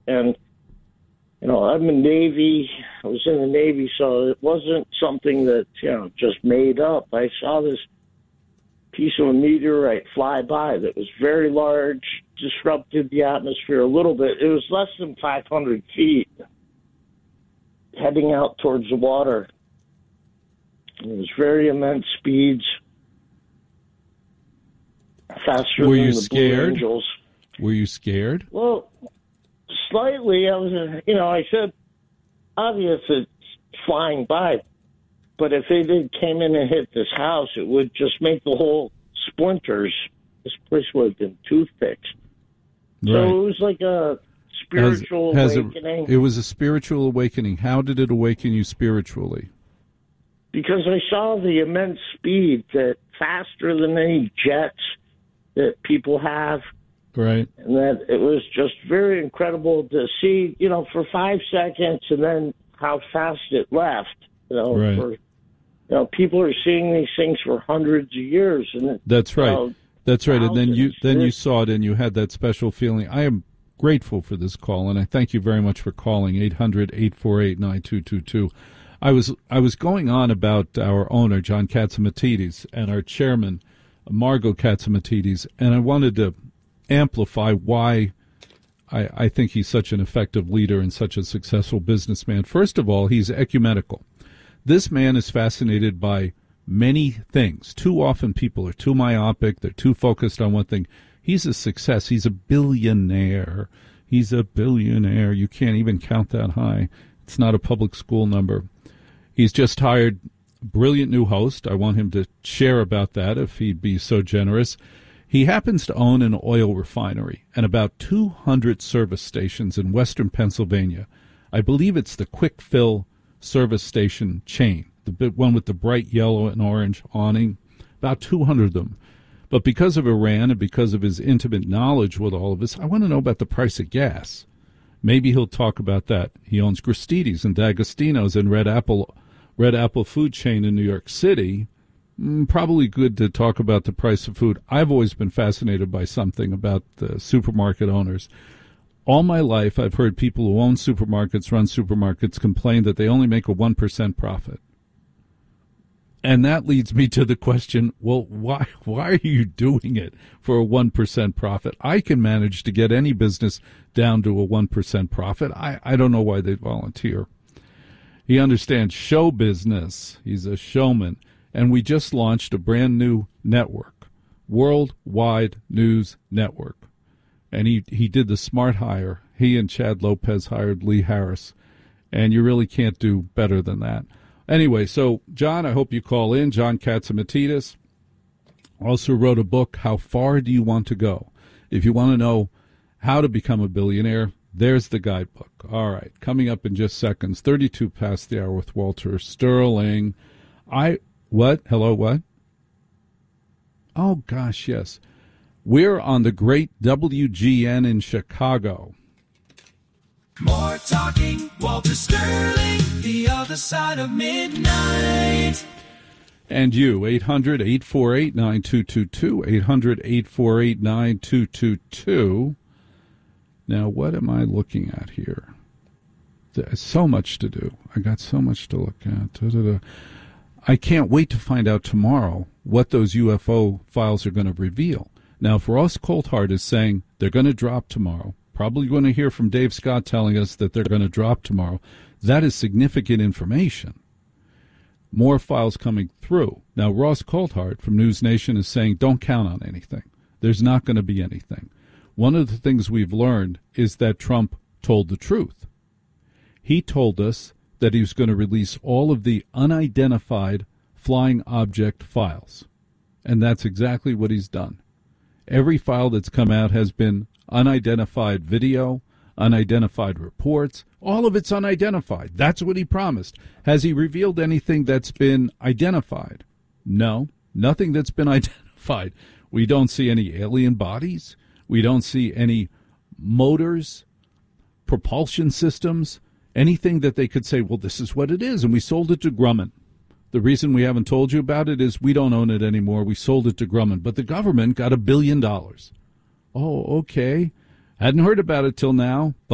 And, I'm in the Navy. I was in the Navy, so it wasn't something that, just made up. I saw this piece of a meteorite fly by that was very large, disrupted the atmosphere a little bit. It was less than 500 feet heading out towards the water. It was very immense speeds, faster Were than you the scared? Blue Angels. Were you scared? Well, slightly. I was, I said, obvious it's flying by, but if they came in and hit this house, it would just make the whole splinters. This place would have been toothpicks. Right. So it was like a spiritual awakening. It was a spiritual awakening. How did it awaken you spiritually? Because I saw the immense speed, that faster than any jets that people have. Right. And that it was just very incredible to see, for 5 seconds, and then how fast it left. Right. People are seeing these things for hundreds of years, and that's right. That's right. And then you saw it, and you had that special feeling. I am grateful for this call, and I thank you very much for calling 800-848-9222. I was going on about our owner, John Catsimatidis, and our chairman, Margot Catsimatidis, and I wanted to amplify why I think he's such an effective leader and such a successful businessman. First of all, he's ecumenical. This man is fascinated by many things. Too often people are too myopic. They're too focused on one thing. He's a success. He's a billionaire. He's a billionaire. You can't even count that high. It's not a public school number. He's just hired a brilliant new host. I want him to share about that if he'd be so generous. He happens to own an oil refinery and about 200 service stations in western Pennsylvania. I believe it's the Quick Fill service station chain, the big one with the bright yellow and orange awning, about 200 of them. But because of Iran and because of his intimate knowledge with all of this, I want to know about the price of gas. Maybe he'll talk about that. He owns Gristedes and D'Agostino's and Red Apple food chain in New York City. Probably good to talk about the price of food. I've always been fascinated by something about the supermarket owners. All my life, I've heard people who own supermarkets, run supermarkets, complain that they only make a 1% profit. And that leads me to the question, well, why are you doing it for a 1% profit? I can manage to get any business down to a 1% profit. I don't know why they volunteer. He understands show business. He's a showman. And we just launched a brand new network, Worldwide News Network. And he did the smart hire. He and Chad Lopez hired Lee Harris. And you really can't do better than that. Anyway, so, John, I hope you call in. John Catsimatidis also wrote a book, How Far Do You Want to Go? If you want to know how to become a billionaire, there's the guidebook. All right, coming up in just seconds, 32 past the hour with Walter Sterling. What? Hello, what? Oh, gosh, yes. We're on the great WGN in Chicago. More talking, Walter Sterling, the other side of midnight. And you, 800-848-9222, 800-848-9222. Now, what am I looking at here? There's so much to do. I got so much to look at. I can't wait to find out tomorrow what those UFO files are going to reveal. Now, if Ross Coulthart is saying they're going to drop tomorrow, probably going to hear from Dave Scott telling us that they're going to drop tomorrow, that is significant information. More files coming through. Now, Ross Coulthart from News Nation is saying don't count on anything. There's not going to be anything. One of the things we've learned is that Trump told the truth. He told us that he was going to release all of the unidentified flying object files. And that's exactly what he's done. Every file that's come out has been unidentified video, unidentified reports. All of it's unidentified. That's what he promised. Has he revealed anything that's been identified? No, nothing that's been identified. We don't see any alien bodies. We don't see any motors, propulsion systems, anything that they could say, well, this is what it is, and we sold it to Grumman. The reason we haven't told you about it is we don't own it anymore. We sold it to Grumman, but the government got $1 billion. Oh, okay. Hadn't heard about it till now.